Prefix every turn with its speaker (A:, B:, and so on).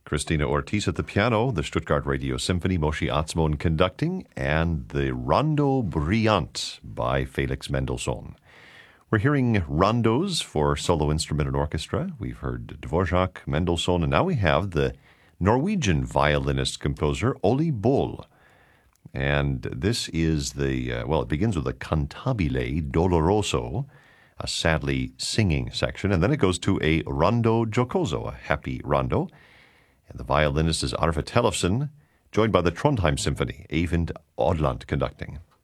A: Christina Ortiz at the piano, the Stuttgart Radio Symphony, Moshe Atzmon conducting, and the Rondo Brillant by Felix Mendelssohn. We're hearing rondos for solo instrument and orchestra. We've heard Dvorak, Mendelssohn, and now we have the Norwegian violinist-composer Ole Bull. And this is it begins with a cantabile doloroso, a sadly singing section, and then it goes to a rondo giocoso, a happy rondo. And the violinist is Arve Tellefsen, joined by the Trondheim Symphony, Eivind Odland conducting.